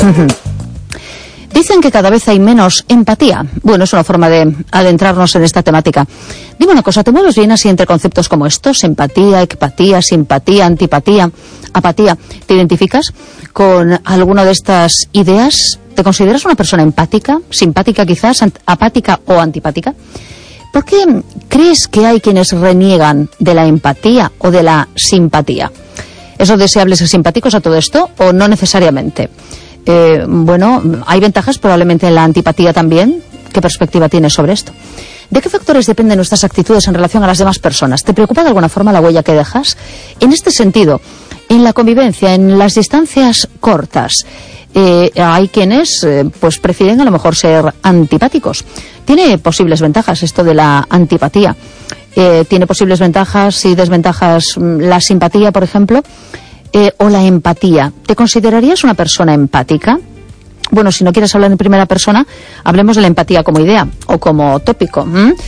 Dicen que cada vez hay menos empatía. Bueno, es una forma de adentrarnos en esta temática. Dime una cosa, ¿te mueves bien así entre conceptos como estos? Empatía, ecpatía, simpatía, antipatía, apatía. ¿Te identificas con alguna de estas ideas? ¿Te consideras una persona empática, simpática quizás, apática o antipática? ¿Por qué crees que hay quienes reniegan de la empatía o de la simpatía? ¿Es deseable ser simpáticos a todo esto o no necesariamente? Bueno, hay ventajas probablemente en la antipatía también. ¿Qué perspectiva tienes sobre esto? ¿De qué factores dependen nuestras actitudes en relación a las demás personas? ¿Te preocupa de alguna forma la huella que dejas? En este sentido, en la convivencia, en las distancias cortas, hay quienes pues prefieren a lo mejor ser antipáticos. Tiene posibles ventajas esto de la antipatía. Tiene posibles ventajas y desventajas la simpatía, por ejemplo, o la empatía. ¿Te considerarías una persona empática? Bueno, si no quieres hablar en primera persona, hablemos de la empatía como idea o como tópico.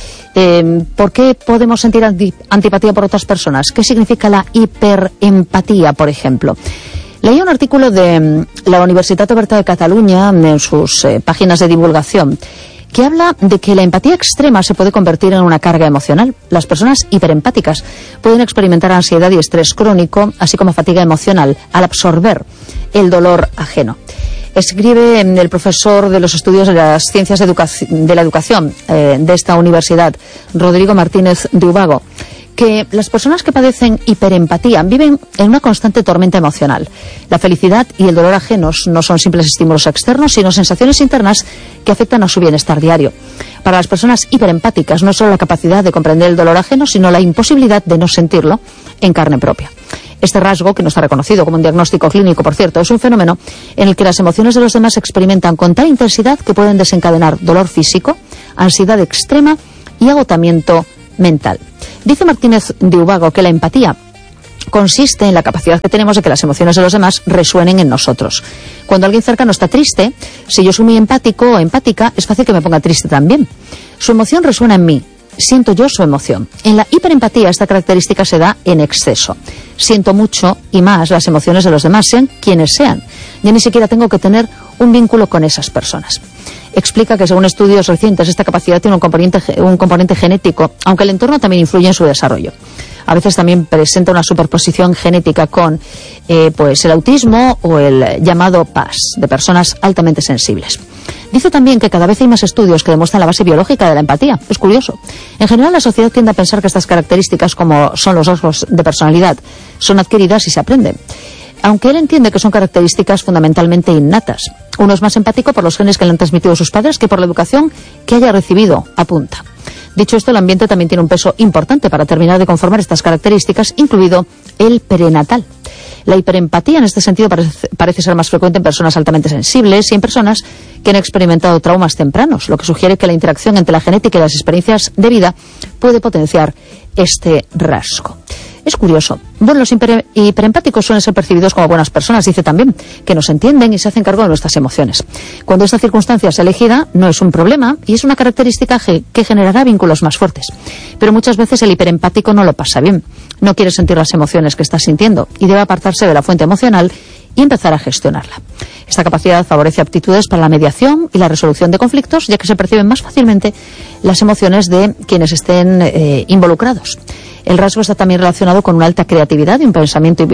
¿Por qué podemos sentir antipatía por otras personas? ¿Qué significa la hiperempatía, por ejemplo? Leí un artículo de la Universitat Oberta de Cataluña en sus páginas de divulgación que habla de que la empatía extrema se puede convertir en una carga emocional. Las personas hiperempáticas pueden experimentar ansiedad y estrés crónico, así como fatiga emocional, al absorber el dolor ajeno. Escribe el profesor de los estudios de las ciencias de la educación de esta universidad, Rodrigo Martínez de Ubago, que las personas que padecen hiperempatía viven en una constante tormenta emocional. La felicidad y el dolor ajenos no son simples estímulos externos, sino sensaciones internas que afectan a su bienestar diario. Para las personas hiperempáticas no es solo la capacidad de comprender el dolor ajeno, sino la imposibilidad de no sentirlo en carne propia. Este rasgo, que no está reconocido como un diagnóstico clínico, por cierto, es un fenómeno en el que las emociones de los demás se experimentan con tal intensidad que pueden desencadenar dolor físico, ansiedad extrema y agotamiento mental. Dice Martínez de Ubago que la empatía consiste en la capacidad que tenemos de que las emociones de los demás resuenen en nosotros. Cuando alguien cercano está triste, si yo soy muy empático o empática, es fácil que me ponga triste también. Su emoción resuena en mí. Siento yo su emoción. En la hiperempatía esta característica se da en exceso. Siento mucho y más las emociones de los demás, sean quienes sean. Yo ni siquiera tengo que tener un vínculo con esas personas. Explica que según estudios recientes esta capacidad tiene un componente genético, aunque el entorno también influye en su desarrollo. A veces también presenta una superposición genética con pues el autismo o el llamado PAS, de personas altamente sensibles. Dice también que cada vez hay más estudios que demuestran la base biológica de la empatía. Es curioso. En general, la sociedad tiende a pensar que estas características, como son los rasgos de personalidad, son adquiridas y se aprenden. Aunque él entiende que son características fundamentalmente innatas. Uno es más empático por los genes que le han transmitido sus padres que por la educación que haya recibido, apunta. Dicho esto, el ambiente también tiene un peso importante para terminar de conformar estas características, incluido el prenatal. La hiperempatía en este sentido parece ser más frecuente en personas altamente sensibles y en personas que han experimentado traumas tempranos, lo que sugiere que la interacción entre la genética y las experiencias de vida puede potenciar este rasgo. Es curioso. Bueno, los hiperempáticos suelen ser percibidos como buenas personas, dice también, que nos entienden y se hacen cargo de nuestras emociones. Cuando esta circunstancia es elegida, no es un problema y es una característica que generará vínculos más fuertes. Pero muchas veces el hiperempático no lo pasa bien. No quiere sentir las emociones que está sintiendo y debe apartarse de la fuente emocional y empezar a gestionarla. Esta capacidad favorece aptitudes para la mediación y la resolución de conflictos, ya que se perciben más fácilmente las emociones de quienes estén involucrados. El rasgo está también relacionado con una alta creatividad y un pensamiento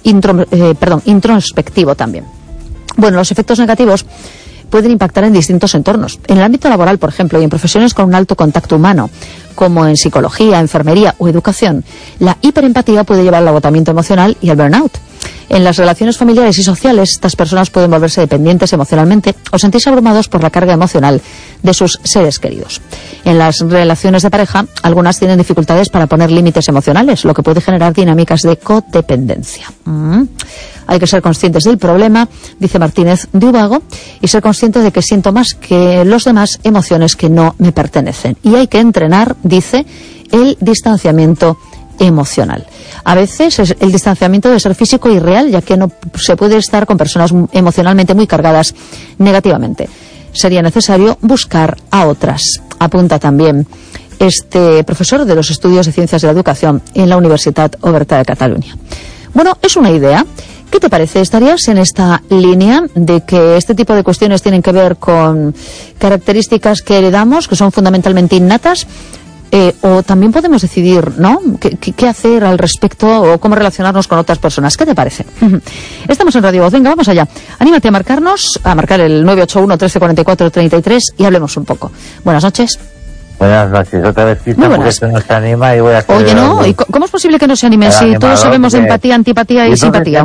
introspectivo también. Bueno, los efectos negativos pueden impactar en distintos entornos. En el ámbito laboral, por ejemplo, y en profesiones con un alto contacto humano, como en psicología, enfermería o educación, la hiperempatía puede llevar al agotamiento emocional y al burnout. En las relaciones familiares y sociales, estas personas pueden volverse dependientes emocionalmente o sentirse abrumados por la carga emocional de sus seres queridos. En las relaciones de pareja, algunas tienen dificultades para poner límites emocionales, lo que puede generar dinámicas de codependencia. Hay que ser conscientes del problema, dice Martínez de Ubago, y ser conscientes de que siento más que los demás emociones que no me pertenecen. Y hay que entrenar, dice, el distanciamiento emocional. A veces el distanciamiento debe ser físico y real, ya que no se puede estar con personas emocionalmente muy cargadas negativamente. Sería necesario buscar a otras, apunta también este profesor de los estudios de ciencias de la educación en la Universitat Oberta de Cataluña. Bueno, es una idea ¿Qué te parece? ¿Estarías en esta línea de que este tipo de cuestiones tienen que ver con características que heredamos, que son fundamentalmente innatas? O también podemos decidir, ¿no?, qué hacer al respecto o cómo relacionarnos con otras personas. ¿Qué te parece? Estamos en Radio Voz. Venga, vamos allá. Anímate a marcar el 981 1344 33 y hablemos un poco. Buenas noches. Buenas noches. Otra vez quizá porque esto no se anima y voy a hacer... Oye, no, ¿y cómo es posible que no se anime si todos sabemos de empatía, antipatía y simpatía?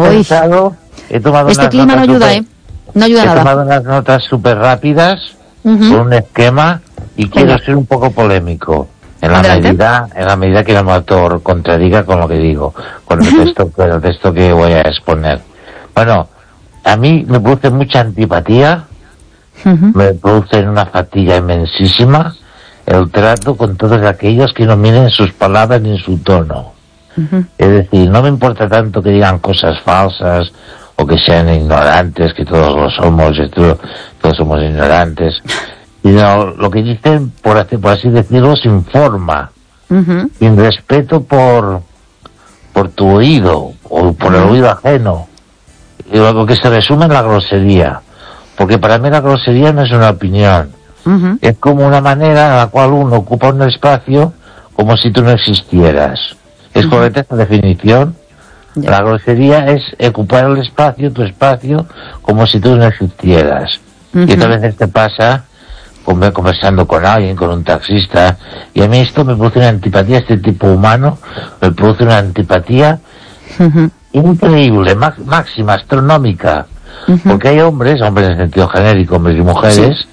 Este clima no ayuda, No ayuda nada. He tomado unas notas súper rápidas, con un esquema, y quiero ser un poco polémico. En la medida que el motor contradiga con lo que digo, con el texto que voy a exponer. Bueno, a mí me produce mucha antipatía, me produce una fatiga inmensísima el trato con todos aquellos que no miren sus palabras ni su tono. Es decir, no me importa tanto que digan cosas falsas o que sean ignorantes, que todos lo somos, todos somos ignorantes. Sino lo que dicen, por así decirlo, sin forma, sin respeto por tu oído, o por el oído ajeno, y lo que se resume en la grosería, porque para mí la grosería no es una opinión, es como una manera en la cual uno ocupa un espacio como si tú no existieras. ¿Es correcta esta definición? La grosería es ocupar el espacio, tu espacio, como si tú no existieras. Y otras veces te pasa conversando con alguien, con un taxista, y a mí esto me produce una antipatía, este tipo humano me produce una antipatía increíble, máxima, astronómica, porque hay hombres en sentido genérico, hombres y mujeres,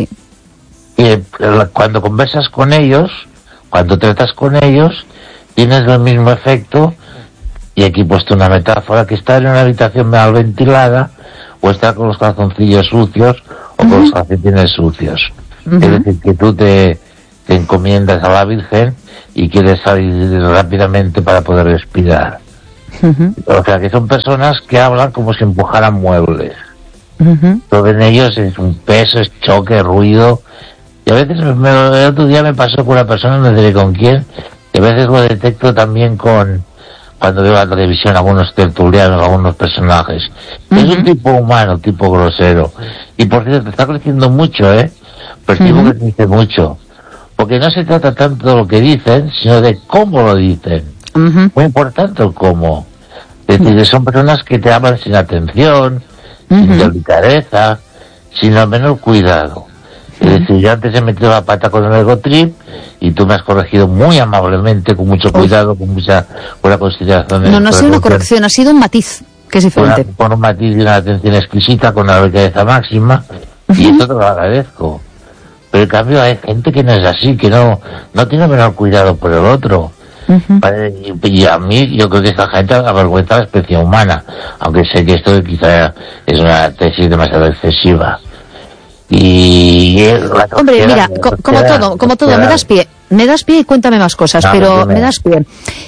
y cuando conversas con ellos, cuando tratas con ellos, tienes el mismo efecto, y aquí he puesto una metáfora, que estar en una habitación mal ventilada, o estar con los calzoncillos sucios, o con los calcetines sucios. Es decir, que tú te encomiendas a la Virgen y quieres salir rápidamente para poder respirar. O sea, que son personas que hablan como si empujaran muebles. Todo en ellos es un peso, es choque, ruido. Y a veces, el otro día me pasó con una persona, no diré con quién, y a veces lo detecto también cuando veo la televisión, algunos tertulianos, algunos personajes. Es un tipo humano, tipo grosero. Y por cierto, está creciendo mucho, percibo que dice mucho, porque no se trata tanto de lo que dicen, sino de cómo lo dicen. Muy importante el cómo. Es decir, que son personas que te hablan sin atención, sin delicadeza, sin al menor cuidado. Es decir, yo antes he metido la pata con el ego trip y tú me has corregido muy amablemente, con mucho cuidado, con una consideración. No ha sido una corrección, ha sido un matiz, que es diferente. Con un matiz y una atención exquisita, con una delicadeza máxima, y eso te lo agradezco. Pero en cambio hay gente que no es así, que no tiene menor cuidado por el otro. Y a mí, yo creo que esta gente avergüenza la especie humana, aunque sé que esto quizá es una tesis demasiado excesiva. Hombre, mira, como todo, me das pie y cuéntame más cosas, pero me das pie.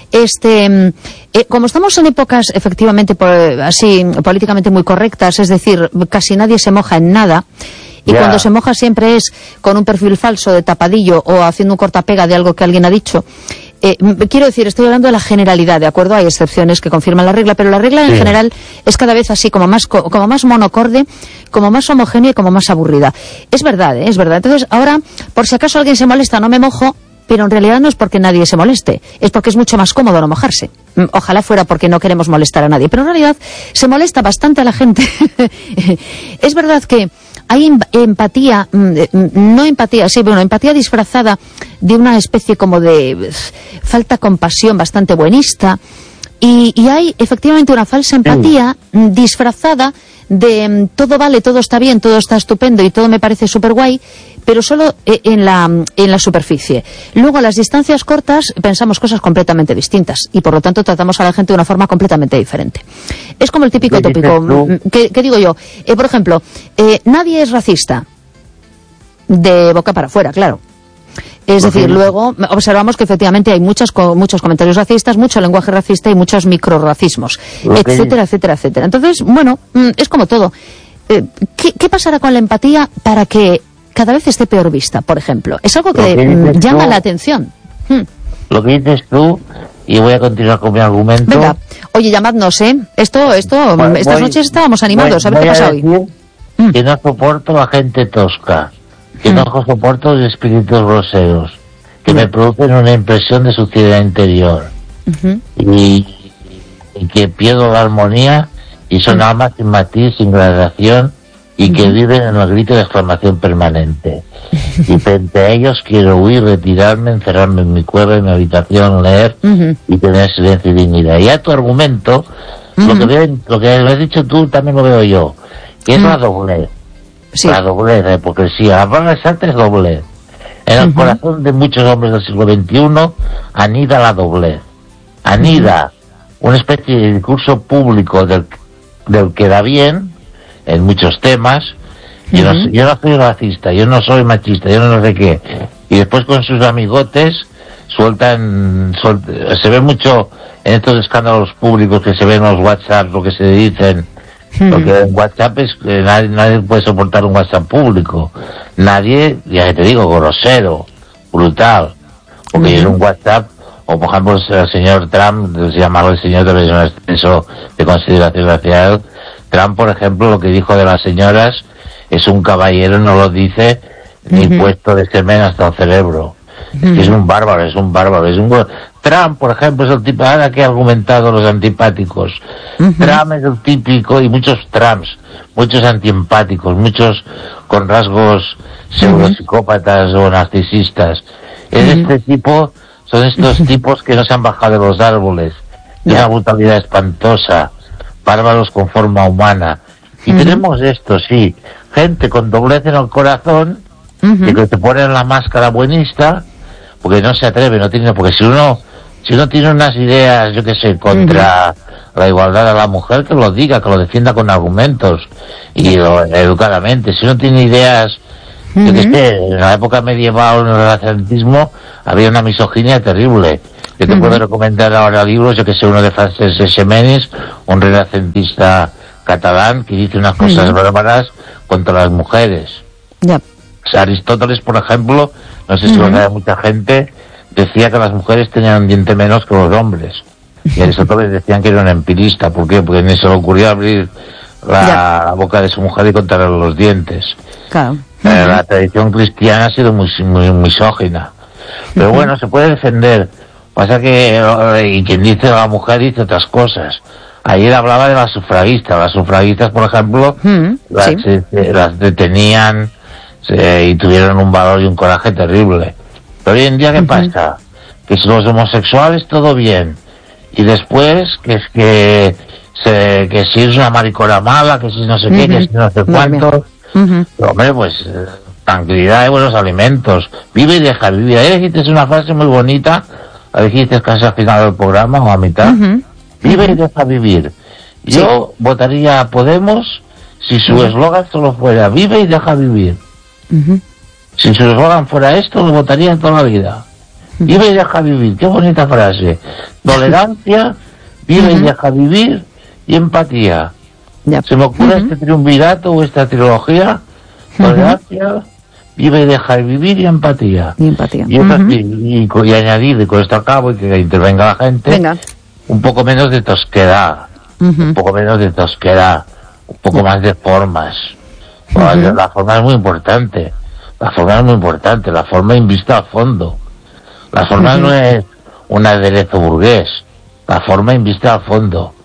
Como estamos en épocas efectivamente así políticamente muy correctas, es decir, casi nadie se moja en nada, y cuando se moja siempre es con un perfil falso de tapadillo o haciendo un cortapega de algo que alguien ha dicho. Quiero decir, estoy hablando de la generalidad, ¿de acuerdo? Hay excepciones que confirman la regla, pero la regla en general es cada vez así, como más monocorde, como más homogénea y como más aburrida. Es verdad, es verdad. Entonces, ahora, por si acaso alguien se molesta, no me mojo, pero en realidad no es porque nadie se moleste, es porque es mucho más cómodo no mojarse. Ojalá fuera porque no queremos molestar a nadie, pero en realidad se molesta bastante a la gente. Es verdad que hay empatía, empatía disfrazada de una especie como de falta compasión bastante buenista, y hay efectivamente una falsa empatía disfrazada de todo vale, todo está bien, todo está estupendo y todo me parece súper guay, pero solo en la superficie. Luego, a las distancias cortas, pensamos cosas completamente distintas y, por lo tanto, tratamos a la gente de una forma completamente diferente. Es como el típico tópico. ¿Qué digo yo? Por ejemplo, nadie es racista. De boca para afuera, claro. Es decir, luego observamos que efectivamente hay muchos comentarios racistas, mucho lenguaje racista y muchos microracismos, etcétera, etcétera, etcétera. Entonces, bueno, es como todo. ¿Qué pasará con la empatía para que cada vez esté peor vista, por ejemplo? Es algo que llama la atención. Lo que dices tú y voy a continuar con mi argumento. Venga, oye, llamadnos, estas noches estábamos animados, a ver qué pasa hoy. Que no soporto la gente tosca, que no soporto los espíritus groseros, que me producen una impresión de suciedad interior, y que pierdo la armonía, y son almas sin matiz, sin gradación, y que viven en el grito de exclamación permanente. Y frente a ellos quiero huir, retirarme, encerrarme en mi cueva, en mi habitación, leer y tener silencio y dignidad. Y a tu argumento, lo que has dicho tú también lo veo yo, que es la doblez. Sí. La doblez, la hipocresía. La palabra exacta es doblez. En el corazón de muchos hombres del siglo XXI anida la doblez. Anida una especie de discurso público del que da bien en muchos temas. Yo no soy racista, yo no soy machista, yo no sé qué. Y después con sus amigotes se ve mucho en estos escándalos públicos que se ven en los WhatsApp, lo que se dicen. Porque en WhatsApp nadie puede soportar un WhatsApp público. Nadie, ya que te digo, grosero, brutal. Porque en un WhatsApp, o por ejemplo el señor Trump, se llama el señor de un exceso de consideración hacia él. Trump, por ejemplo, lo que dijo de las señoras, es un caballero, no lo dice ni puesto de semen hasta el cerebro. Es que es un bárbaro. Trump, por ejemplo, es el tipo, ahora que ha argumentado los antipáticos. Trump es el típico, y muchos Trumps, muchos antiempáticos, muchos con rasgos pseudopsicópatas o narcisistas. Es este tipo, son estos tipos que no se han bajado de los árboles, de una brutalidad espantosa, bárbaros con forma humana. Y tenemos esto, sí, gente con doblez en el corazón, que se pone en la máscara buenista, porque no se atreve, porque si uno tiene unas ideas, yo qué sé, contra la igualdad de la mujer, que lo diga, que lo defienda con argumentos, y educadamente. Si uno tiene ideas, yo qué sé, en la época medieval, en el renacentismo, había una misoginia terrible. Yo te puedo recomendar ahora libros, yo que sé, uno de Francesc Eiximenis, un renacentista catalán, que dice unas cosas bárbaras contra las mujeres. O sea, Aristóteles, por ejemplo, no sé si lo sabe mucha gente, decía que las mujeres tenían un diente menos que los hombres. Y Aristóteles decían que era un empirista. ¿Por qué? Porque ni se le ocurrió abrir la boca de su mujer y contarle los dientes. Claro. La tradición cristiana ha sido muy misógina. Pero bueno, se puede defender. Pasa que, y quien dice la mujer dice otras cosas. Ayer hablaba de las sufragistas. Las sufragistas, por ejemplo, las detenían y tuvieron un valor y un coraje terrible. Pero hoy en día, ¿qué pasa? Que si los homosexuales todo bien, y después que si es una maricona mala, que si no sé qué, que si no sé cuánto. Pero, hombre, pues tranquilidad y buenos alimentos. Vive y deja vivir. Ayer dijiste una frase muy bonita, la dijiste casi al final del programa o a mitad. Vive y deja vivir. Yo votaría a Podemos si su eslogan solo fuera vive y deja vivir. Si su eslogan fuera esto, lo votaría toda la vida. Vive y deja vivir, qué bonita frase. Tolerancia, vive y deja vivir, y empatía. Se me ocurre este triunvirato o esta trilogía: tolerancia, vive y deja vivir, y empatía. Y añadir, y con esto acabo, y que intervenga la gente, un poco menos de tosquedad, un poco menos de tosquedad, un poco más de formas. La forma es muy importante. La forma invista a fondo. La forma no es un aderezo burgués. La forma invista a fondo.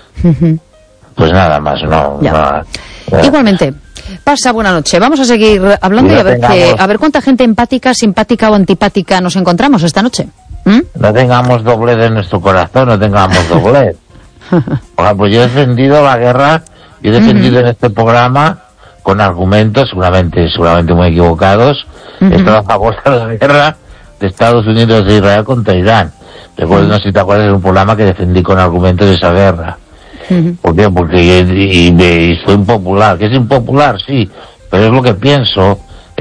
Pues nada más, no. Igualmente. Pasa buena noche. Vamos a seguir hablando y a ver cuánta gente empática, simpática o antipática nos encontramos esta noche. No tengamos doblez en nuestro corazón, no tengamos doblez. Por ejemplo, yo he defendido la guerra, y he defendido en este programa con argumentos seguramente muy equivocados. Estoy a favor de la guerra de Estados Unidos e Israel contra Irán. Recuerdo, no sé si te acuerdas, de un programa que defendí con argumentos de esa guerra. ¿Por qué? Porque fue impopular. ¿Que es impopular? Sí, pero es lo que pienso,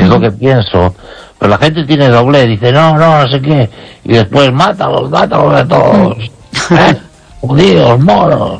Pero la gente tiene doble, dice no sé qué, y después mátalos a todos. Judíos, moros.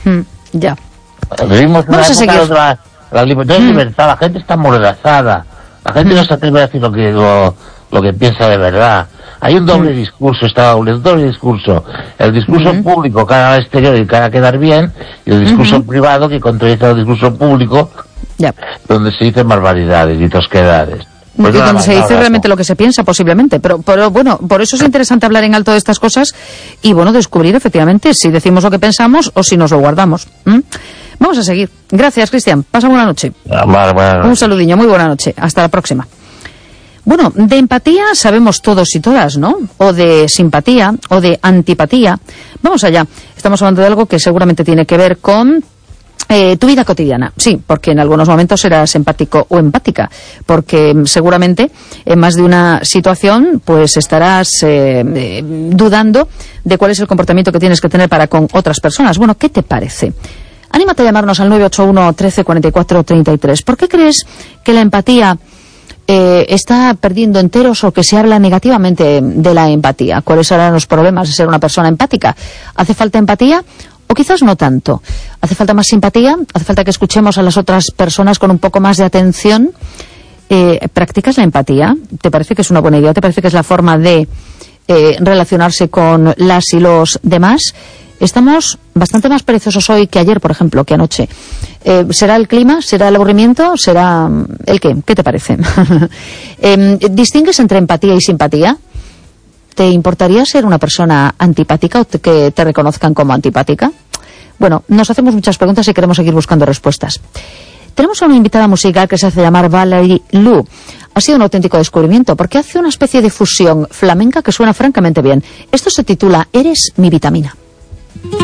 Vivimos una época la libertad, la gente está amordazada, la gente no se atreve a decir lo que piensa de verdad. Hay un doble discurso, un doble discurso. El discurso público cara al exterior y cara a quedar bien, y el discurso privado que contradice el discurso público, donde se dicen barbaridades y tosquedades. Pues donde se dice realmente lo que se piensa, posiblemente. Pero bueno, por eso es interesante hablar en alto de estas cosas y, bueno, descubrir efectivamente si decimos lo que pensamos o si nos lo guardamos. Vamos a seguir. Gracias, Cristian. Pasa buena noche. Un saludiño. Muy buena noche. Hasta la próxima. Bueno, de empatía sabemos todos y todas, ¿no? O de simpatía, o de antipatía. Vamos allá. Estamos hablando de algo que seguramente tiene que ver con tu vida cotidiana. Sí, porque en algunos momentos serás empático o empática, porque seguramente en más de una situación pues estarás dudando de cuál es el comportamiento que tienes que tener para con otras personas. Bueno, ¿qué te parece? Anímate a llamarnos al 981 13 44 33. ¿Por qué crees que la empatía está perdiendo enteros o que se habla negativamente de la empatía? ¿Cuáles serán los problemas de ser una persona empática? ¿Hace falta empatía o quizás no tanto? ¿Hace falta más simpatía? ¿Hace falta que escuchemos a las otras personas con un poco más de atención? ¿Practicas la empatía? ¿Te parece que es una buena idea? ¿Te parece que es la forma de relacionarse con las y los demás? Estamos bastante más perezosos hoy que ayer, por ejemplo, que anoche. ¿Será el clima? ¿Será el aburrimiento? ¿Será el qué? ¿Qué te parece? ¿Distingues entre empatía y simpatía? ¿Te importaría ser una persona antipática o que te reconozcan como antipática? Bueno, nos hacemos muchas preguntas y queremos seguir buscando respuestas. Tenemos a una invitada musical que se hace llamar Valerie Lu. Ha sido un auténtico descubrimiento porque hace una especie de fusión flamenca que suena francamente bien. Esto se titula Eres mi vitamina.